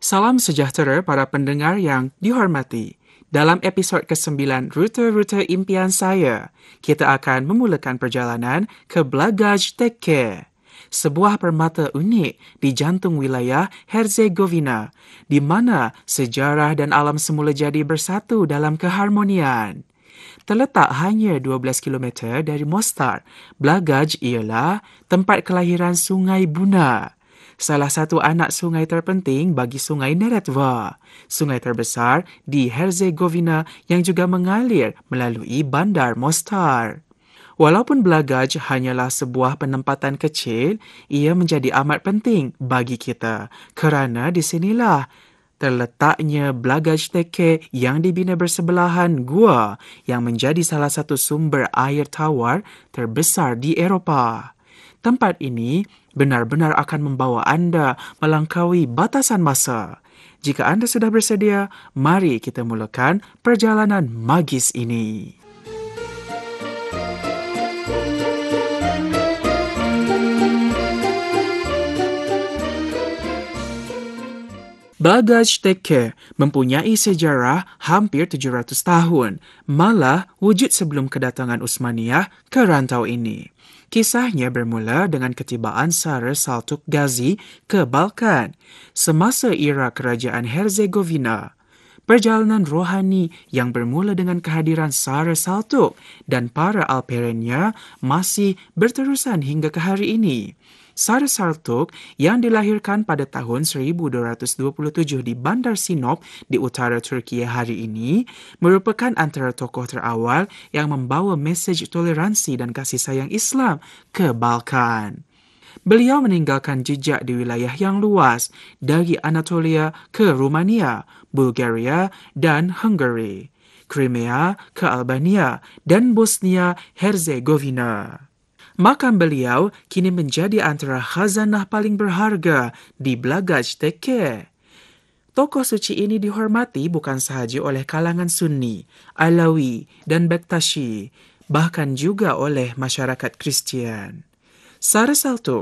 Salam sejahtera para pendengar yang dihormati. Dalam episod ke-9 Rute-Rute Impian Saya, kita akan memulakan perjalanan ke Blagaj Teke, sebuah permata unik di jantung wilayah Herzegovina, di mana sejarah dan alam semula jadi bersatu dalam keharmonian. Terletak hanya 12 kilometer dari Mostar, Blagaj ialah tempat kelahiran Sungai Buna, salah satu anak sungai terpenting bagi Sungai Neretva, sungai terbesar di Herzegovina yang juga mengalir melalui Bandar Mostar. Walaupun Blagaj hanyalah sebuah penempatan kecil, ia menjadi amat penting bagi kita kerana di sinilah terletaknya Blagaj Teke yang dibina bersebelahan gua yang menjadi salah satu sumber air tawar terbesar di Eropah. Tempat ini benar-benar akan membawa anda melangkaui batasan masa. Jika anda sudah bersedia, mari kita mulakan perjalanan magis ini. Blagaj Teke mempunyai sejarah hampir 700 tahun, malah wujud sebelum kedatangan Utsmaniyah ke rantau ini. Kisahnya bermula dengan ketibaan Sara Saltuk Gazi ke Balkan semasa era kerajaan Herzegovina. Perjalanan rohani yang bermula dengan kehadiran Sara Saltuk dan para alperennya masih berterusan hingga ke hari ini. Sara Saltuk yang dilahirkan pada tahun 1227 di Bandar Sinop di utara Turki hari ini merupakan antara tokoh terawal yang membawa mesej toleransi dan kasih sayang Islam ke Balkan. Beliau meninggalkan jejak di wilayah yang luas dari Anatolia ke Rumania, Bulgaria dan Hungary, Crimea ke Albania dan Bosnia-Herzegovina. Makam beliau kini menjadi antara khazanah paling berharga di Blagaj Teke. Tokoh suci ini dihormati bukan sahaja oleh kalangan Sunni, Alawi dan Bektashi, bahkan juga oleh masyarakat Kristian. Sara Saltuk